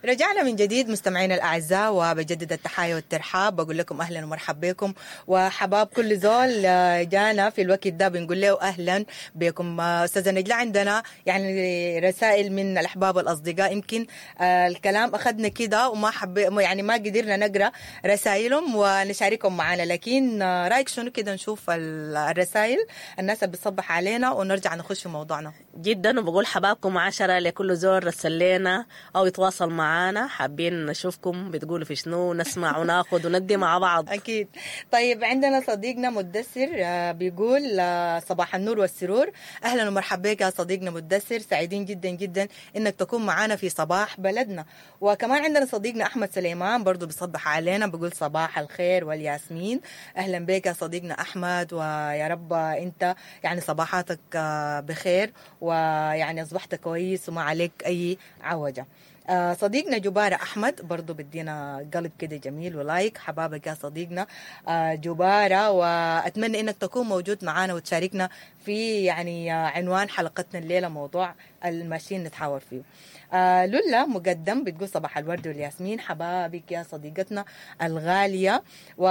رجعنا من جديد مستمعينا الأعزاء، وبجدد التحايا والترحاب. بقول لكم أهلا ومرحبا بكم، وحباب كل زول جانا في الوقت ده بنقول له أهلا بكم. أستاذة نجلة، عندنا يعني رسائل من الأحباب والأصدقاء. يمكن الكلام أخذنا كده وما يعني ما قدرنا نقرأ رسائلهم ونشاركهم معنا، لكن رأيك شنو كده نشوف الرسائل الناس اللي بتصبح علينا ونرجع نخش في موضوعنا. جدا، وبقول حبابكم 10 لكل زول رسل لنا أو يتواصل معنا، حابين نشوفكم بتقولوا في شنو، نسمع وناخد وندي مع بعض. أكيد. طيب عندنا صديقنا مدثر بيقول صباح النور والسرور، أهلا ومرحبا بك يا صديقنا مدثر، سعيدين جدا جدا إنك تكون معنا في صباح بلدنا. وكمان عندنا صديقنا أحمد سليمان برضو بيصبح علينا، بيقول صباح الخير والياسمين. أهلا بك يا صديقنا أحمد، ويا رب أنت يعني صباحاتك بخير، ويعني أصبحت كويس وما عليك أي عوجة. صديقنا جبارة أحمد برضو بدينا قلب كده جميل ولايك، حبابك يا صديقنا جبارة، وأتمنى إنك تكون موجود معنا وتشاركنا في يعني عنوان حلقتنا الليلة، موضوع الماشيين نتحاور فيه. لولا مقدم بتقول صباح الورد والياسمين، حبابك يا صديقتنا الغالية.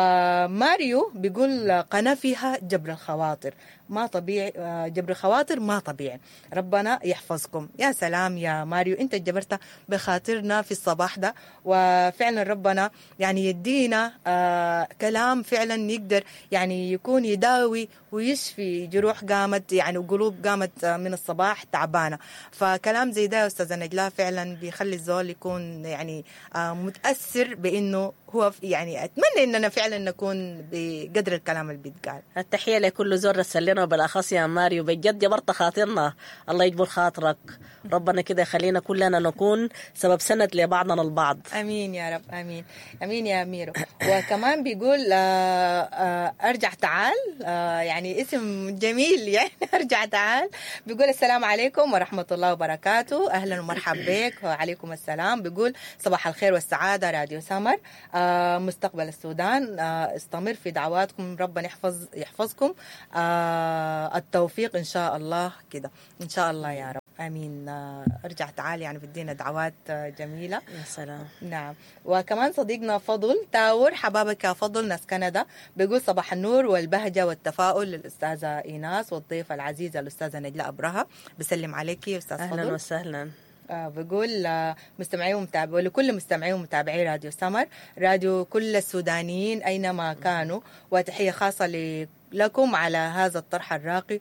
وماريو بيقول قناة فيها جبر الخواطر ما طبيعي، جبر الخواطر ما طبيعي، ربنا يحفظكم. يا سلام يا ماريو، انت جبرت بخاطرنا في الصباح ده، وفعلا ربنا يعني يدينا كلام فعلا يقدر يعني يكون يداوي ويشفي جروح قامت يعني وقلوب قامت من الصباح تعبانة. فكلام زي ده يا أستاذة نجلاء فعلا بيخلي الزول يكون يعني متأثر بأنه هو يعني أتمنى إننا فعلا نكون بقدر الكلام اللي بيتقال. التحية لكل زول رسل لنا، وبالأخص يا ماريو بجد جبرت خاطرنا، الله يجبر خاطرك، ربنا كده يخلينا كلنا نكون سبب سند لبعضنا البعض. امين يا رب، امين امين يا ميرو. وكمان بيقول ارجع تعال، يعني اسم جميل يعني ارجع تعال. بيقول السلام عليكم ورحمه الله وبركاته، اهلا ومرحبا بك. وعليكم السلام. بيقول صباح الخير والسعاده راديو سمر، مستقبل السودان، استمر في دعواتكم، ربنا يحفظكم، التوفيق ان شاء الله كده ان شاء الله يا رب، امين. ارجع تعال يعني بدينا دعوات جميله. يا سلام. نعم. وكمان صديقنا فضل تاور، حبابك يا فضل، ناس كندا، بيقول صباح النور والبهجه والتفاؤل للاستاذه ايناس والضيفه العزيزه الاستاذه نجلاء ابرهه، بسلم عليك يا استاذ فضل. اهلا وسهلا. بقول مستمعي ومتابعي، ولكل مستمعي ومتابعي راديو سمر، راديو كل السودانيين أينما كانوا، وتحية خاصة لكم على هذا الطرح الراقي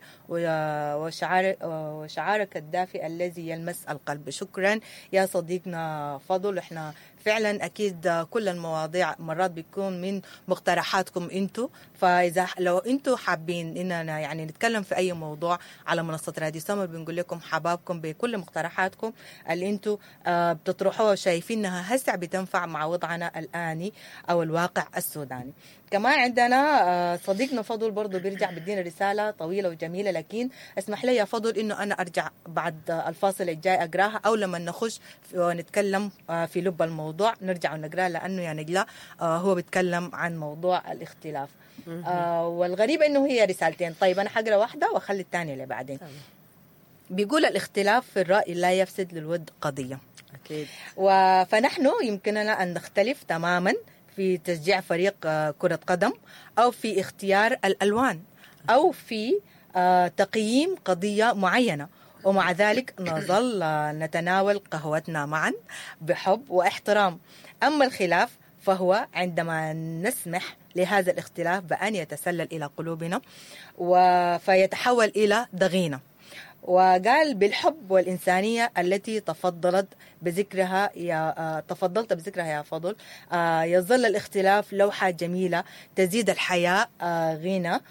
وشعارك الدافئ الذي يلمس القلب. شكرا يا صديقنا فضل. احنا فعلا اكيد كل المواضيع مرات بيكون من مقترحاتكم انتو، فاذا لو انتو حابين اننا يعني نتكلم في اي موضوع على منصه راديو سمر، بنقول لكم حبابكم بكل مقترحاتكم اللي انتو بتطرحوها وشايفينها هسع بتنفع مع وضعنا الاني او الواقع السوداني. كمان عندنا صديقنا فضل برضو بيرجع بدينا رسالة طويلة وجميلة، لكن اسمح لي يا فضل انه انا ارجع بعد الفاصل الجاي اقراها، او لما نخش ونتكلم في لب الموضوع نرجع ونقراها، لانه يا نجلاء هو بيتكلم عن موضوع الاختلاف. والغريب انه هي رسالتين. طيب انا حقرا واحدة واخلي الثانية لبعدين. بيقول الاختلاف في الرأي لا يفسد للود قضية. أكيد. فنحن يمكننا أن نختلف تماما في تشجيع فريق كرة قدم، أو في اختيار الألوان، أو في تقييم قضية معينة، ومع ذلك نظل نتناول قهوتنا معا بحب واحترام. أما الخلاف فهو عندما نسمح لهذا الاختلاف بأن يتسلل إلى قلوبنا فيتحول إلى ضغينة. وقال بالحب والإنسانية التي تفضلت بذكرها يا فضل، يظل الاختلاف لوحة جميلة تزيد الحياة غنى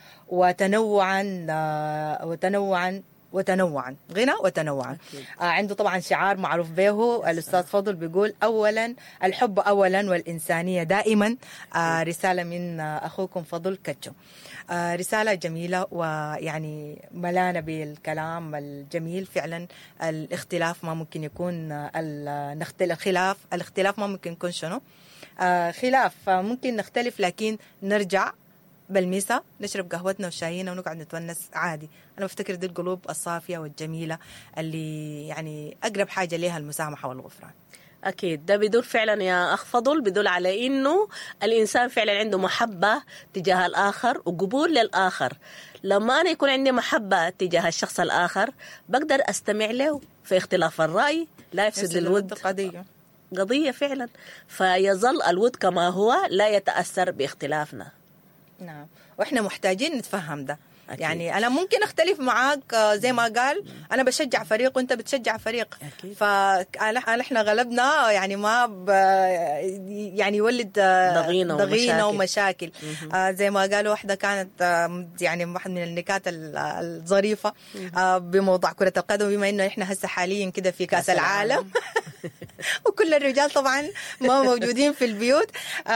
وتنوعا غنى وتنوعا. عنده طبعا شعار معروف به الأستاذ فضل، بيقول أولا الحب أولا والإنسانية دائما. رسالة من أخوكم فضل كتشو. رسالة جميلة ويعني ملانة بالكلام الجميل. فعلا الاختلاف ما ممكن يكون الاختلاف ما ممكن يكون شنو خلاف، ممكن نختلف لكن نرجع بالميسا نشرب قهوتنا وشاينا ونقعد نتونس عادي. أنا بفتكر دي القلوب الصافية والجميلة اللي يعني أقرب حاجة لها المسامحة والغفران. أكيد ده بيدل فعلا يا أخ فضل، بيدل على إنه الإنسان فعلا عنده محبة تجاه الآخر وقبول للآخر. لما أنا يكون عندي محبة تجاه الشخص الآخر بقدر أستمع له في اختلاف الرأي، لا يفسد للود قضية فعلا. فيظل الود كما هو لا يتأثر باختلافنا. نعم، وإحنا محتاجين نتفهم ده. أكيد. يعني أنا ممكن أختلف معاك زي ما قال، أنا بشجع فريق وأنت بتشجع فريق، فإحنا غلبنا يعني ما يعني يولد ضغينة ومشاكل. زي ما قالوا واحدة كانت يعني واحد من النكات الظريفة بموضوع كرة القدم، بما إنه إحنا هسه حاليا كده في كأس العالم وكل الرجال طبعا ما موجودين في البيوت،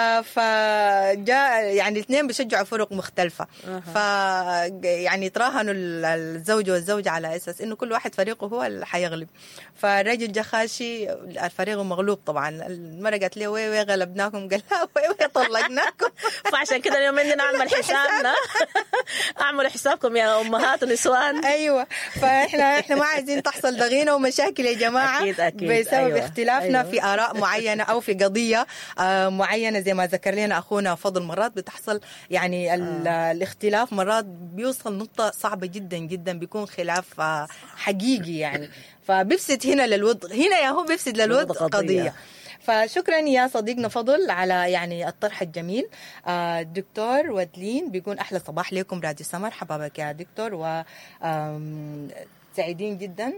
فجاء يعني الاثنين بيشجعوا فرق مختلفة، ف يعني تراهنوا الزوج والزوجة على أساس إنه كل واحد فريقه هو اللي حيغلب. فالرجل جا خاشي الفريق مغلوب طبعا، المرأة قالت له وي غلبناكم، قال لا وي طلقناكم. فعشان كده اليوم عندنا نعمل حسابنا اعملوا حسابكم يا أمهات ونسوان. أيوة، فإحنا ما عايزين تحصل ضغينة ومشاكل يا جماعة. أكيد. بسبب اختلافنا في آراء معينة أو في قضية معينة، زي ما ذكر لنا أخونا فضل، مرات بتحصل يعني الاختلاف مرات بيوصل نقطة صعبة جدا جدا، بيكون خلاف حقيقي يعني، فبيفسد هنا للود، هنا يا هو بيفسد للود قضية. فشكرا يا صديقنا فضل على يعني الطرح الجميل. دكتور ودلين بيقول أحلى صباح لكم راديو سمر، حبابك يا دكتور، و سعيدين جدا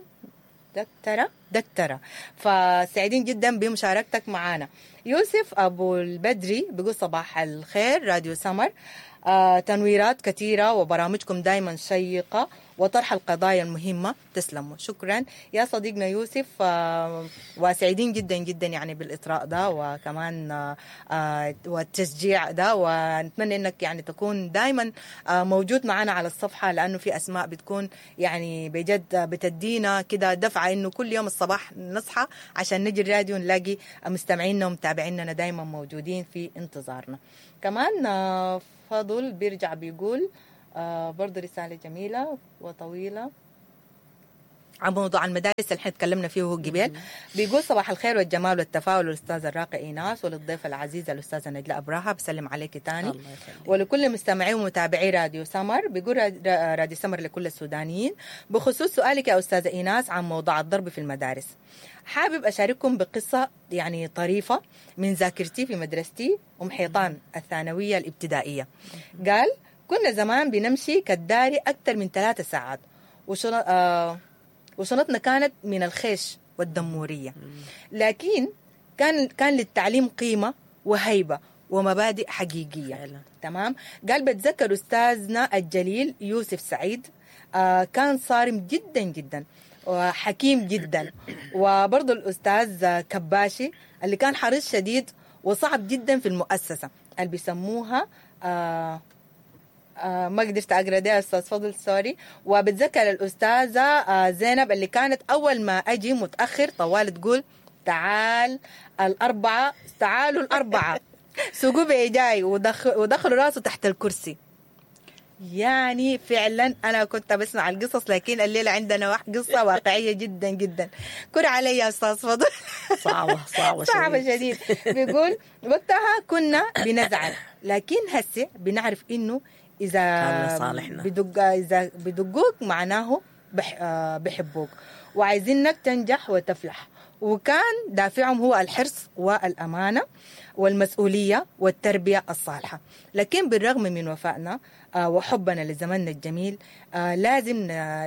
دكتورة فسعيدين جدا بمشاركتك معنا. يوسف أبو البدري بيقول صباح الخير راديو سمر، تنويرات كثيرة وبرامجكم دائما شيقة وطرح القضايا المهمة، تسلموا. شكرا يا صديقنا يوسف، وسعيدين جدا جدا يعني بالإطراء ده وكمان والتشجيع ده، ونتمنى انك يعني تكون دائما موجود معنا على الصفحة، لأنه في أسماء بتكون يعني بجد بتدينا كده دفعة انه كل يوم الصباح نصحى عشان نجي الراديو نلاقي مستمعينا ومتابعيننا دائما موجودين في انتظارنا. كمان فضل بيرجع بيقول برضه رسالة جميلة وطويلة عن موضوع المدارس اللي تكلمنا فيه هو قبل. بيقول صباح الخير والجمال والتفاؤل للأستاذ الراقي إيناس وللضيفة العزيزة الأستاذة نجلاء أبراهة، بسلم عليك تاني ولكل مستمعي ومتابعي راديو سمر. بيقول راديو سمر لكل السودانيين بخصوص سؤالك يا أستاذة إيناس عن موضوع الضرب في المدارس، حابب أشارككم بقصة يعني طريفة من ذاكرتي في مدرستي أم حيطان الثانوية الابتدائية. قال كنا زمان بنمشي كالداري أكثر من 3 ساعات، وشنطنا كانت من الخيش والدمورية، لكن كان للتعليم قيمة وهيبة ومبادئ حقيقية. تمام. قال بتذكر أستاذنا الجليل يوسف سعيد، كان صارم جدا جدا وحكيم جدا، وبرضه الأستاذ كباشي اللي كان حريص شديد وصعب جدا في المؤسسة اللي بيسموها ما قدرت أقرأ ده أستاذ فضل سوري. وبتذكر الأستاذة زينب اللي كانت أول ما أجي متأخر طوال تقول تعالوا الأربعة سوقوا بي جاي ودخلوا راسه تحت الكرسي. يعني فعلا أنا كنت بسمع القصص، لكن الليلة عندنا قصة واقعية جدا جدا. كر علي يا أستاذ فضل. صعبة شديد. بيقول وقتها كنا بنزعل، لكن هسه بنعرف إنه إذا بدقوك معناه بحبوك وعايزينك تنجح وتفلح، وكان دافعهم هو الحرص والأمانة والمسؤولية والتربية الصالحة. لكن بالرغم من وفائنا وحبنا لزمننا الجميل لازم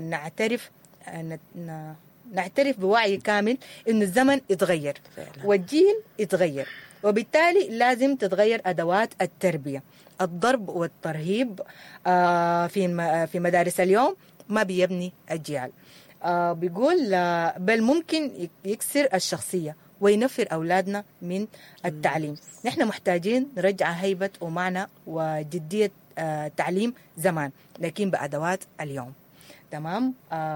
نعترف بوعي كامل إنه الزمن يتغير والجيل يتغير، وبالتالي لازم تتغير أدوات التربية. الضرب والترهيب في مدارس اليوم ما بيبني أجيال. بيقول بل ممكن يكسر الشخصية وينفر أولادنا من التعليم. نحن محتاجين نرجع هيبة ومعنى وجدية تعليم زمان، لكن بأدوات اليوم. تمام.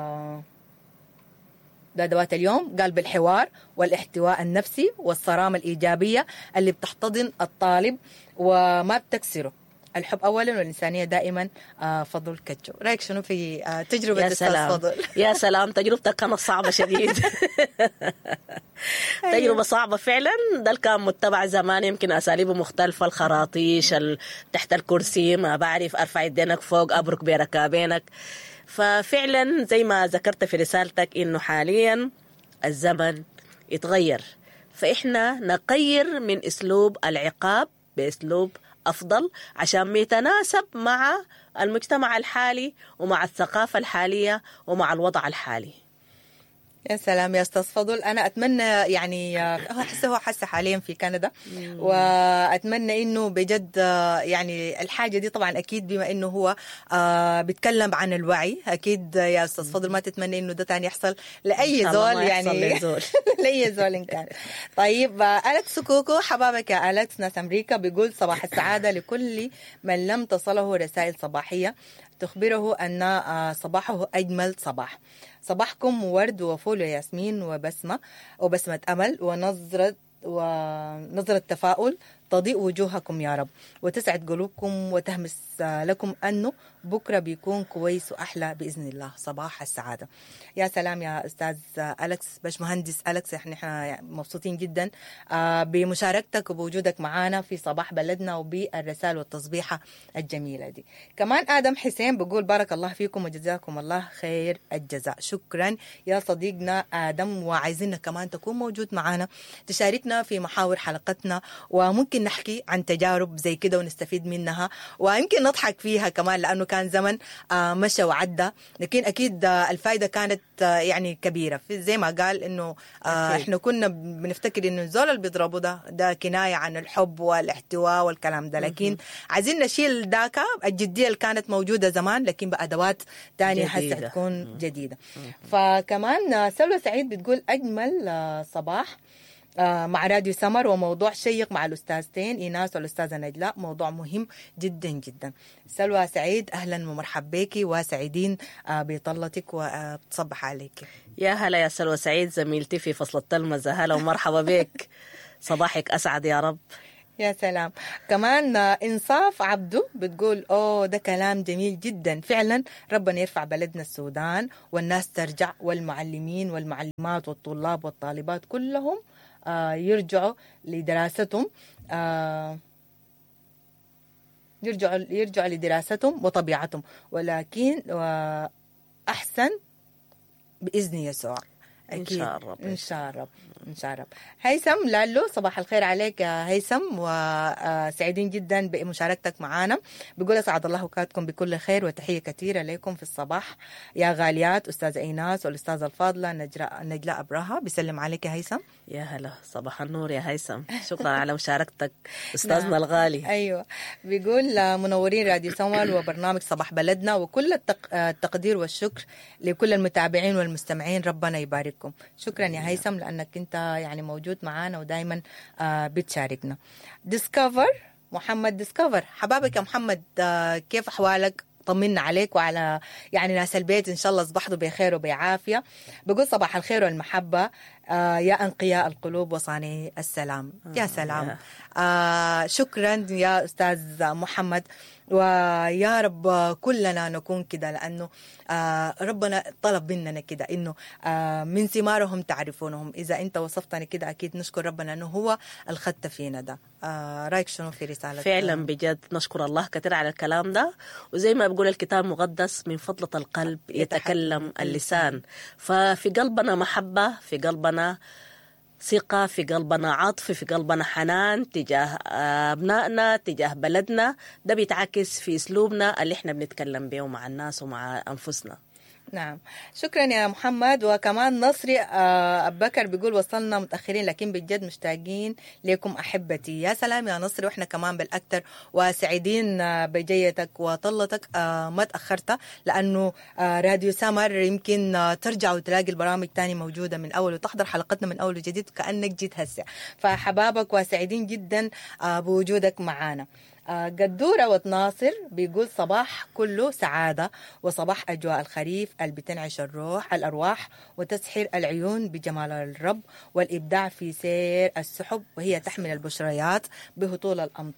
بأدوات اليوم قال بالحوار والاحتواء النفسي والصرامة الإيجابية اللي بتحتضن الطالب وما بتكسره. الحب أولا والإنسانية دائما. فضل كتشو، رأيك شنو في تجربة أستاذ فضل؟ يا سلام، تجربتك كانت صعبة شديد. تجربة صعبة فعلا. ده اللي كان متبع زمان، يمكن أساليبه مختلفة، الخراطيش تحت الكرسي، ما بعرف أرفع يدينك فوق، أبرك بركابينك. ففعلا زي ما ذكرت في رسالتك إنه حاليا الزمن يتغير، فإحنا نغير من أسلوب العقاب بأسلوب أفضل عشان يتناسب مع المجتمع الحالي ومع الثقافة الحالية ومع الوضع الحالي. يا سلام يا استاذ فضل، انا اتمنى يعني هو حاسه حاليا في كندا، واتمنى انه بجد يعني الحاجه دي طبعا اكيد بما انه هو بيتكلم عن الوعي، اكيد يا استاذ فضل ما تتمنى انه ده تاني يحصل لاي زول يعني لاي زول إن كان. طيب أليكس كوكو، حبابك يا أليكس، ناس امريكا، بيقول صباح السعاده لكل من لم تصله رسائل صباحيه تخبره ان صباحه اجمل صباح. صباحكم ورد وفول وياسمين وبسمة أمل ونظرة تفاؤل تضيء وجوهكم يا رب، وتسعد قلوبكم وتهمس لكم أنه بكرة بيكون كويس وأحلى بإذن الله. صباح السعادة. يا سلام يا أستاذ أليكس، باش مهندس أليكس، احنا مبسوطين جدا بمشاركتك وبوجودك معنا في صباح بلدنا وبالرسائل والتصبيحة الجميلة دي. كمان آدم حسين بيقول بارك الله فيكم وجزاكم الله خير الجزاء. شكرا يا صديقنا آدم، وعايزينك كمان تكون موجود معنا تشاركنا في محاور حلقتنا، وممكن نحكي عن تجارب زي كده ونستفيد منها، ويمكن نضحك فيها كمان لأنه كان زمن مشى وعدى، لكن أكيد الفائدة كانت يعني كبيرة. زي ما قال إنه إحنا كنا بنفتكر إنه الزول اللي بيضربه ده كناية عن الحب والاحتواء والكلام ده، لكن عايزين نشيل ذاك الجدية اللي كانت موجودة زمان لكن بأدوات تانية هسه تكون جديدة. فكمان سلوى سعيد بتقول أجمل صباح مع راديو سمر، وموضوع شيق مع الأستاذتين إيناس والأستاذة نجلاء، موضوع مهم جدا جدا. سلوى سعيد أهلا ومرحب بك، وسعيدين بطلتك وتصبح عليك. يا هلا يا سلوى سعيد زميلتي في فصل التلمذة، هلا ومرحبا بك. صباحك أسعد يا رب. يا سلام. كمان إنصاف عبدو بتقول ده كلام جميل جدا فعلا، ربنا يرفع بلدنا السودان والناس ترجع، والمعلمين والمعلمات والطلاب والطالبات كلهم يرجعوا لدراستهم، يرجعوا لدراستهم وطبيعتهم، ولكن أحسن بإذن يسوع. أكيد. إن شاء الله. هيثم لالو، صباح الخير عليك يا هيثم، وسعيدين جدا بمشاركتك معنا. بيقول أسعد الله أوقاتكم بكل خير، وتحية كثيرة لكم في الصباح يا غاليات، أستاذة إيناس والأستاذة الفاضلة نجلاء أبراها. بيسلم عليك يا هيثم. يا هلا، صباح النور يا هيثم، شكرا على مشاركتك أستاذنا الغالي. أيوة. بيقول منورين راديو سمر وبرنامج صباح بلدنا، وكل التقدير والشكر لكل المتابعين والمستمعين، ربنا يبارككم. شكرا يا هيثم لأنك أنت يعني موجود معانا ودائما بتشاركنا. ديسكفر محمد، ديسكفر حبابك يا محمد، كيف أحوالك؟ طمنا عليك وعلى يعني ناس البيت، إن شاء الله أصبحوا بخير وبعافية. بقول صباح الخير والمحبة يا أنقياء القلوب وصانعي السلام. يا سلام. شكرا يا أستاذ محمد، ويا رب كلنا نكون كده، لأنه ربنا طلب مننا كده إنه من ثمارهم تعرفونهم. إذا أنت وصفتني كده أكيد نشكر ربنا إنه هو الخط فينا ده. رأيك شنو في رسالة؟ فعلا بجد نشكر الله كثير على الكلام ده، وزي ما بيقول الكتاب المقدس من فضلة القلب يتكلم اللسان. ففي قلبنا محبة، في قلبنا ثقة، في قلبنا عطف، في قلبنا حنان تجاه أبنائنا، تجاه بلدنا. ده بيتعكس في أسلوبنا اللي احنا بنتكلم به مع الناس ومع أنفسنا. نعم، شكرا يا محمد. وكمان نصري أبو بكر بيقول وصلنا متأخرين لكن بجد مشتاقين لكم أحبتي. يا سلام يا نصري، وإحنا كمان بالأكثر وسعيدين بجيتك وطلتك. ما تأخرت، لأنه راديو سمر يمكن ترجع وتلاقي البرامج تاني موجودة من أول، وتحضر حلقتنا من أول وجديد كأنك جيت هسه. فحبابك وسعيدين جدا بوجودك معنا. قدورة وتناصر بيقول صباح كله سعادة، وصباح أجواء الخريف اللي بتنعش الأرواح وتسحر العيون بجمال الرب والإبداع في سير السحب، وهي تحمل البشريات بهطول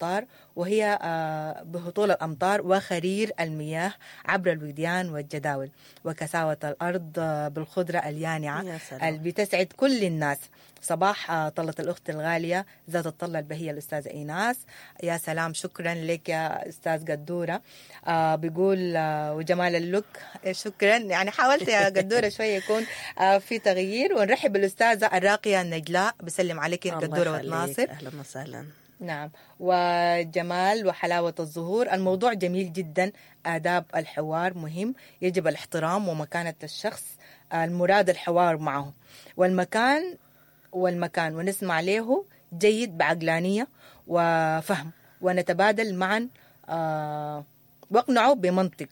الأمطار وخرير المياه عبر الوديان والجداول، وكساوة الأرض بالخضرة اليانعة اللي بتسعد كل الناس. صباح طلت الأخت الغالية ذات الطلة البهية الأستاذة إيناس. يا سلام، شكرا لك يا أستاذ قدورة. بيقول وجمال اللوك، شكرا. يعني حاولت يا قدورة شوية يكون في تغيير. ونرحب بالأستاذة الراقية نجلاء، بسلم عليك قدورة وتناصر. أهلا وسهلا. نعم. وجمال وحلاوة الظهور. الموضوع جميل جدا. آداب الحوار مهم، يجب الاحترام ومكانة الشخص المراد الحوار معه، والمكان ونسمع له جيد بعقلانية وفهم، ونتبادل معا واقنعه بمنطق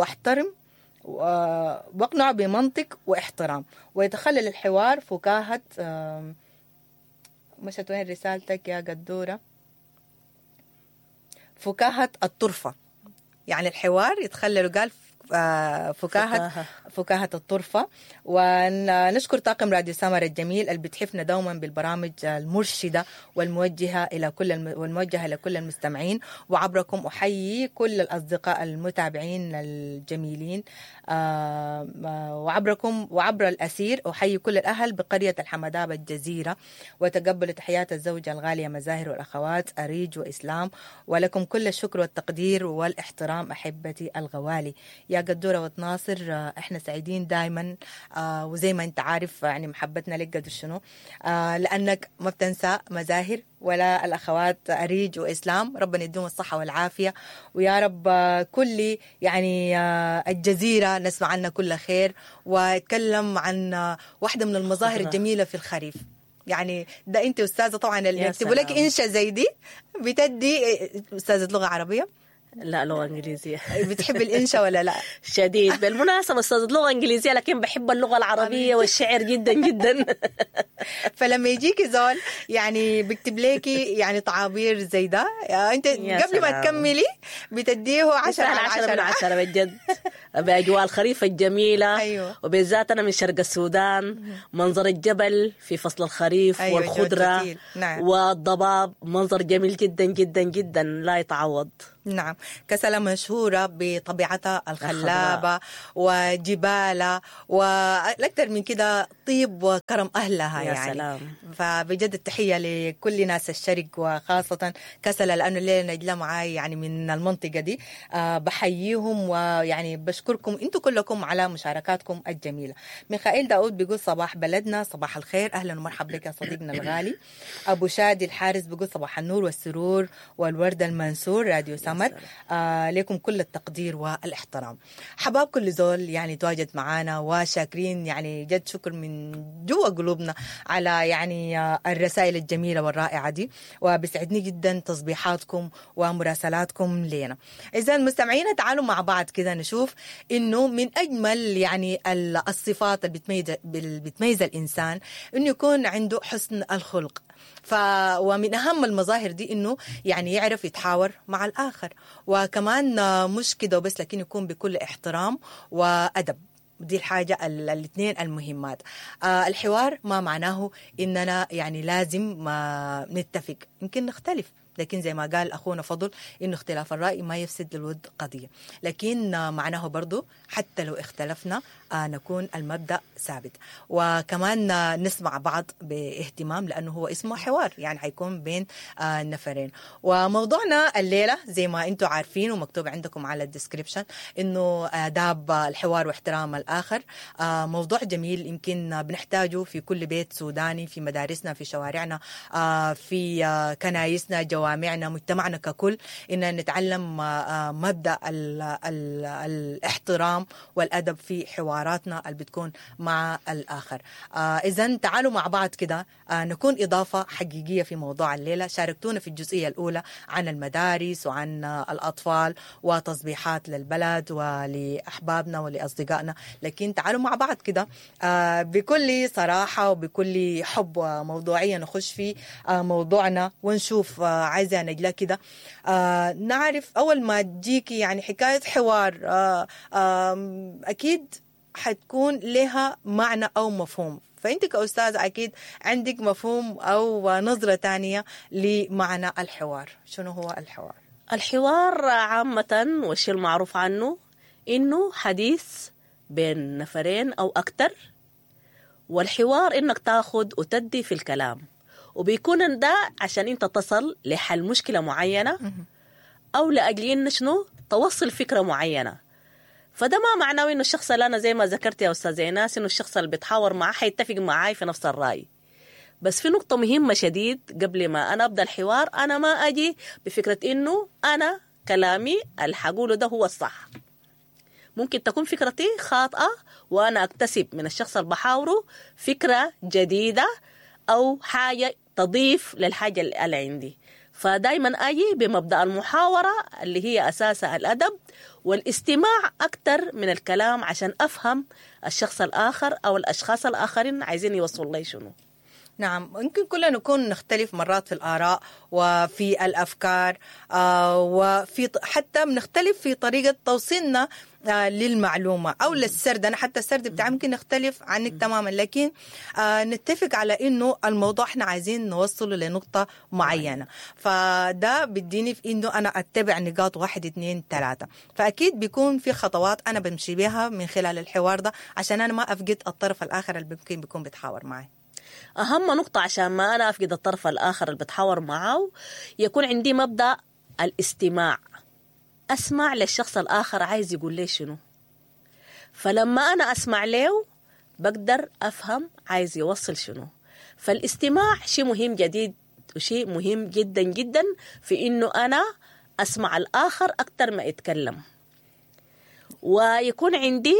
واحترام، ويتخلل الحوار فكاهة. مشت وين رسالتك يا قدورة؟ فكاهة الطرفة، يعني الحوار يتخلل، قال فكاهة الطرفة. ونشكر طاقم راديو سمر الجميل اللي بتحفنا دوما بالبرامج المرشدة والموجهة إلى كل المستمعين. وعبركم أحيي كل الأصدقاء المتابعين الجميلين، وعبر الأسير أحيي كل الأهل بقرية الحمداء بالجزيرة، وتقبل تحيات الزوجة الغالية مزاهر والأخوات أريج وإسلام. ولكم كل الشكر والتقدير والاحترام أحبتي الغوالي. يا قدورة وتناصر، احنا سعيدين دائما، وزي ما انت عارف يعني محبتنا لك قد شنو، لأنك ما بتنسى مزاهر ولا الأخوات أريج وإسلام. ربنا يديهم الصحة والعافية، ويا رب كل يعني الجزيرة نسمع عنها كل خير. واتكلم عن واحدة من المظاهر الجميلة في الخريف. يعني ده انت أستاذة طبعا اللي يكتبوا لك إنشا زي دي بتدي أستاذة لغة عربية. لا، لغة إنجليزية. بتحب الإنشا ولا لا؟ شديد. بالمناسبة أستاذة لغة إنجليزية، لكن بحب اللغة العربية والشعر جدا جدا. فلما يجيكي زول يعني بيكتب ليكي يعني تعابير زي ده، أنت قبل ما تكملي بتديه 10 على 10 من 10 بجد. بأجواء الخريف الجميلة. أيوة. وبالذات أنا من شرق السودان، منظر الجبل في فصل الخريف. أيوة. والخضرة. نعم. والضباب، منظر جميل جدا جدا جدا لا يتعوض. نعم. كسلة مشهورة بطبيعتها الخلابة وجبالها، والأكثر من كده طيب وكرم أهلها. يا يعني سلام. فبجد التحية لكل ناس الشرق، وخاصة كسلة لأنه الليلة نجلة معاي يعني من المنطقة دي. بحييهم ويعني بشكركم انتم كلكم على مشاركاتكم الجميلة. ميخائيل داود بيقول صباح بلدنا، صباح الخير، أهلا ومرحبا بك يا صديقنا الغالي. أبو شادي الحارس بيقول صباح النور والسرور والورد المنثور راديو سمر. لكم كل التقدير والاحترام. حباب كل زول يعني تواجد معانا، وشاكرين يعني جد شكر من جوا قلوبنا على يعني الرسائل الجميلة والرائعة دي. وبسعدني جدا تصبيحاتكم ومراسلاتكم لنا. إذا المستمعين تعالوا مع بعض كده نشوف إنه من أجمل يعني الصفات اللي بتميز الإنسان إنه يكون عنده حسن الخلق. ومن أهم المظاهر دي إنه يعني يعرف يتحاور مع الآخر، وكمان مش كده وبس لكن يكون بكل احترام وأدب. دي الحاجة الاثنين المهمات. الحوار ما معناه إننا يعني لازم نتفق، يمكن نختلف، لكن زي ما قال أخونا فضل إنه اختلاف الرأي ما يفسد للود قضية. لكن معناه برضو حتى لو اختلفنا نكون المبدأ ثابت، وكمان نسمع بعض باهتمام، لأنه هو اسمه حوار يعني حيكون بين نفرين. وموضوعنا الليلة زي ما انتم عارفين ومكتوب عندكم على الديسكريبشن إنه آداب الحوار واحترام الآخر. موضوع جميل يمكن بنحتاجه في كل بيت سوداني، في مدارسنا، في شوارعنا، في كنايسنا، جوامعنا، مجتمعنا ككل، إن نتعلم مبدأ الاحترام والأدب في حواراتنا اللي بتكون مع الآخر. إذن تعالوا مع بعض كده نكون إضافة حقيقية في موضوع الليلة. شاركتونا في الجزئية الأولى عن المدارس وعن الأطفال وتصبيحات للبلد ولأحبابنا ولأصدقائنا، لكن تعالوا مع بعض كده بكل صراحة وبكل حب وموضوعية نخش في موضوعنا ونشوف. عايزة نجلة كده نعرف أول ما تجيكي يعني حكاية حوار أكيد حتكون لها معنى أو مفهوم، فأنت كأستاذ أكيد عندك مفهوم أو نظرة تانية لمعنى الحوار. شنو هو الحوار؟ الحوار عامة والشيء المعروف عنه إنه حديث بين نفرين أو أكتر، والحوار إنك تاخد وتدي في الكلام، وبيكون ده عشان أنت تصل لحل مشكلة معينة أو لأجل إن شنو توصل فكرة معينة. فده ما معناه إنه الشخص اللي أنا زي ما ذكرت يا أستاذ إيناس إنه الشخص اللي بتحاور معاه حيتفق معاي في نفس الرأي. بس في نقطة مهمة شديد قبل ما أنا أبدأ الحوار، أنا ما أجي بفكرة إنه أنا كلامي اللي حقوله ده هو الصح. ممكن تكون فكرتي خاطئة وأنا أكتسب من الشخص اللي بحاوره فكرة جديدة أو حاجة تضيف للحاجة اللي عندي. فدايما أجي بمبدأ المحاورة اللي هي أساسها الأدب والاستماع أكتر من الكلام عشان أفهم الشخص الآخر أو الأشخاص الآخرين عايزين يوصلوا لي شنو. نعم، ممكن كلنا نكون نختلف مرات في الآراء وفي الأفكار، وفي حتى بنختلف في طريقة توصيلنا للمعلومة أو للسرد. أنا حتى السرد بتاعي ممكن نختلف عنك تماما، لكن نتفق على إنه الموضوع إحنا عايزين نوصله لنقطة معينة. فده بديني في إنه أنا أتبع نقاط 1 2 3. فأكيد بيكون في خطوات أنا بمشي بها من خلال الحوار ده عشان أنا ما أفقد الطرف الآخر اللي ممكن بيكون بيتحاور معي. أهم نقطة عشان ما أنا أفقد الطرف الآخر اللي بتحاور معه يكون عندي مبدأ الاستماع. أسمع للشخص الآخر عايز يقول لي شنو، فلما أنا أسمع له بقدر أفهم عايز يوصل شنو. فالاستماع شيء مهم جديد وشيء مهم جدا جدا في إنه أنا أسمع الآخر أكتر ما أتكلم، ويكون عندي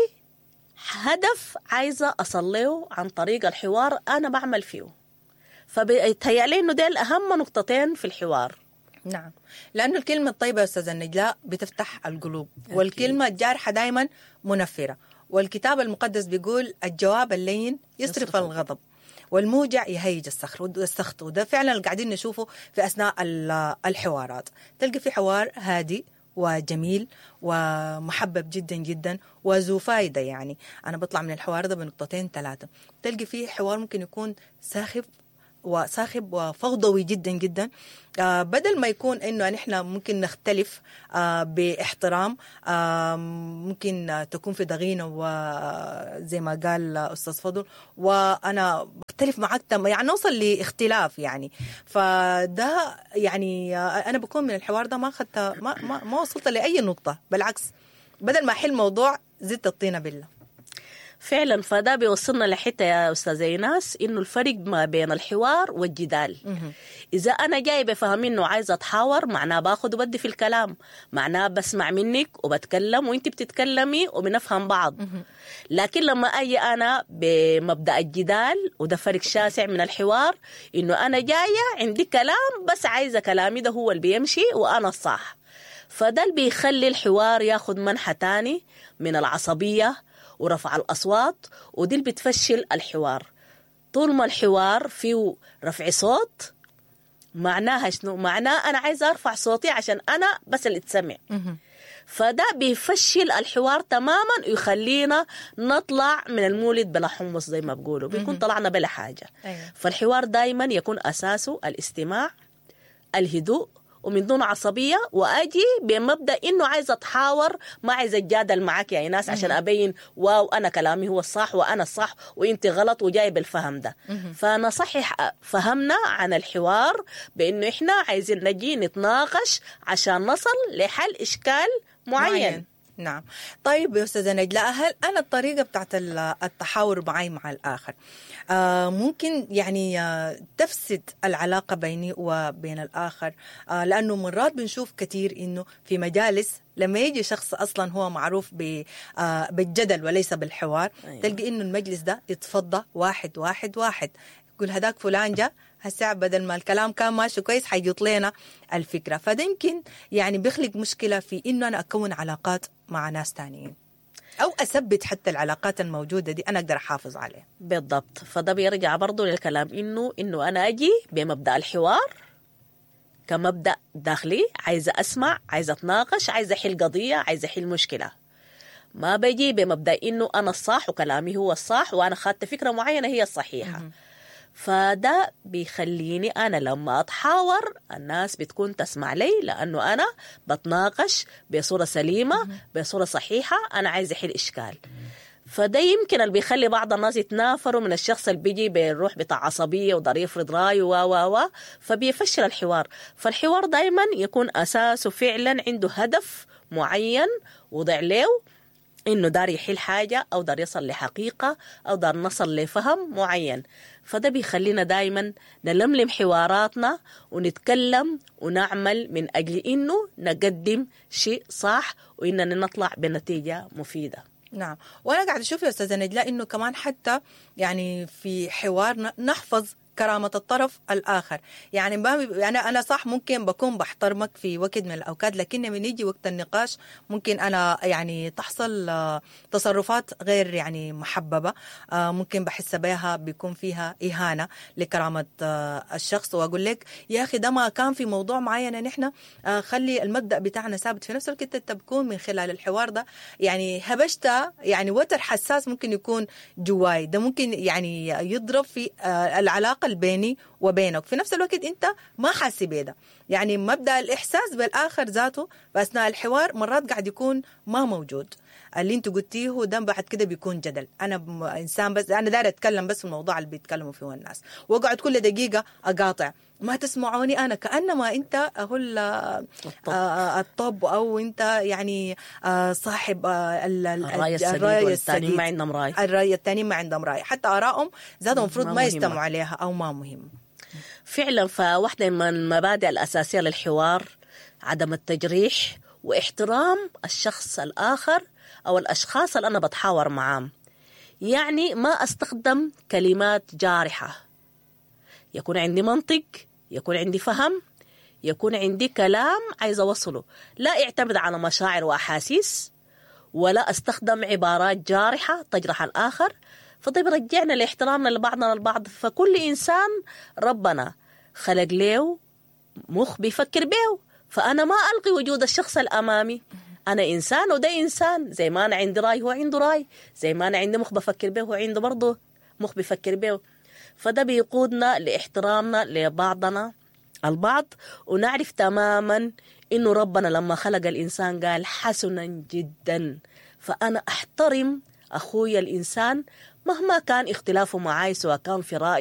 هدف عايزة أصله عن طريق الحوار أنا بعمل فيه. فبيتهيألي إنه ده الأهم نقطتين في الحوار. نعم، لأنه الكلمة الطيبة يا أستاذة نجلاء بتفتح القلوب، والكلمة الجارحة دايما منفرة. والكتاب المقدس بيقول الجواب اللين يصرف الغضب، والموجع يهيج السخط. وده فعلا اللي قاعدين نشوفه في أثناء الحوارات. تلقى في حوار هادي وجميل ومحبب جدا جدا وذو فايدة. يعني أنا بطلع من الحوار ده بنقطتين 3. تلقى فيه حوار ممكن يكون صاخب وفوضوي جدا جدا. بدل ما يكون إنه نحن ممكن نختلف باحترام، ممكن تكون في ضغينة وزي ما قال أستاذ فضل وأنا بختلف معك يعني نوصل لاختلاف يعني. فده يعني أنا بكون من الحوار ده ما وصلت لأي نقطة، بالعكس بدل ما أحل موضوع زدت الطينة بالله. فعلا فده بيوصلنا لحتة يا أستاذ إيناس إنه الفرق ما بين الحوار والجدال. إذا أنا جاي بفهم إنه عايزة أتحاور معناه باخد وبدي في الكلام، معناه بسمع منك وبتكلم وإنت بتتكلمي وبنفهم بعض. لكن لما أجي أنا بمبدأ الجدال وده فرق شاسع من الحوار، إنه أنا جاية عندي كلام بس عايزة كلامي ده هو اللي بيمشي وأنا الصح. فده اللي بيخلي الحوار ياخد منحى تاني من العصبية ورفع الأصوات، ودي اللي بتفشل الحوار. طول ما الحوار فيه رفع صوت معناها شنو؟ معناه أنا عايزة أرفع صوتي عشان أنا بس اللي تسمع. فده بيفشل الحوار تماما ويخلينا نطلع من المولد بلا حمص زي ما بقولوا، بيكون طلعنا بلا حاجة. فالحوار دايما يكون أساسه الاستماع، الهدوء ومن دون عصبية، وأجي بمبدأ إنه عايزة أتحاور ما عايزة أتجادل معك يا إيناس عشان أبين واو أنا كلامي هو الصح وأنا الصح وإنت غلط وجاي بالفهم ده. فنصحح فهمنا عن الحوار بإنه إحنا عايزين نجي نتناقش عشان نصل لحل إشكال معين. نعم. طيب يا أستاذة نجلاء، هل أنا الطريقة بتاعت التحاور معي مع الآخر ممكن يعني تفسد العلاقة بيني وبين الآخر؟ لأنه مرات بنشوف كتير إنه في مجالس لما يجي شخص أصلا هو معروف بالجدل وليس بالحوار، تلقي إنه المجلس ده يتفضى واحد واحد واحد، يقول هداك فلان جاء هسه بدل ما الكلام كان ماشي كويس حيجيط لنا الفكرة. فده يمكن يعني بيخلق مشكلة في إنه أنا أكون علاقات مع ناس تانيين أو أثبت حتى العلاقات الموجودة دي أنا أقدر أحافظ عليها. بالضبط. فده بيرجع برضو للكلام إنه أنا أجي بمبدأ الحوار كمبدأ داخلي، عايزة أسمع، عايزة أتناقش، عايزة أحل قضية، عايزة أحل مشكلة. ما بيجي بمبدأ إنه أنا الصح وكلامي هو الصح وأنا خدت فكرة معينة هي الصحيحة. فده بيخليني أنا لما أتحاور الناس بتكون تسمع لي، لأنه أنا بتناقش بصورة سليمة بصورة صحيحة، أنا عايزة أحل إشكال. فده يمكن اللي بيخلي بعض الناس يتنافروا من الشخص اللي بيجي بالروح بتاع عصبية ودار يفرض رأيه فبيفشل الحوار. فالحوار دايما يكون أساسه فعلا عنده هدف معين وضع له، إنه دار يحل حاجة أو دار يصل لحقيقة أو دار نصل لفهم معين. فده بيخلينا دايما نلملم حواراتنا ونتكلم ونعمل من أجل إنه نقدم شيء صح وإننا نطلع بنتيجة مفيدة. نعم. وأنا قاعد أشوف يا أستاذة نجلاء إنه كمان حتى يعني في حوارنا نحفظ كرامة الطرف الآخر. يعني أنا صح ممكن بكون بحترمك في وقت من الأوقات، لكن من يجي وقت النقاش ممكن أنا يعني تحصل تصرفات غير يعني محببة، ممكن بحس بها بيكون فيها إهانة لكرامة الشخص، وأقول لك يا أخي ده ما كان في موضوع معين نحن خلي المبدأ بتاعنا ثابت. في نفس الوقت أنت بكون من خلال الحوار ده يعني هبشت يعني وتر حساس ممكن يكون جواي، ده ممكن يعني يضرب في العلاقة البيني وبينك. في نفس الوقت انت ما حاسس بده، يعني مبدأ الإحساس بالآخر ذاته بأثناء الحوار مرات قاعد يكون ما موجود. اللي انت قلتيه ده بعد كده بيكون جدل. انا انسان بس انا داير اتكلم بس في الموضوع اللي بيتكلموا فيه الناس، واقعد كل دقيقة اقاطع ما تسمعوني انا، كأنما انت هو الطب او انت يعني صاحب الرأي السديد ما عندهم رأي، الرأي الثاني ما عندهم رأي، حتى آرائهم ذاتهم المفروض ما يستمعوا عليها او ما مهم فعلا. فواحدة من المبادئ الأساسية للحوار عدم التجريح واحترام الشخص الآخر أو الأشخاص اللي أنا بتحاور معهم. يعني ما أستخدم كلمات جارحة، يكون عندي منطق، يكون عندي فهم، يكون عندي كلام عايز أوصله، لا اعتمد على مشاعر وأحاسيس، ولا أستخدم عبارات جارحة تجرح الآخر. فده بيرجعنا لاحترامنا لبعضنا البعض. فكل إنسان ربنا خلق له مخ بيفكر به، فأنا ما ألغي وجود الشخص الأمامي. أنا إنسان وده إنسان، زي ما أنا عندي رأي هو عنده رأي، زي ما أنا عندي مخ بفكر به هو عنده برضه مخ بيفكر به. فده بيقودنا لاحترامنا لبعضنا البعض، ونعرف تماما إنه ربنا لما خلق الإنسان قال حسنا جدا. فأنا أحترم أخوي الإنسان مهما كان اختلافه معي، سواء كان في رأي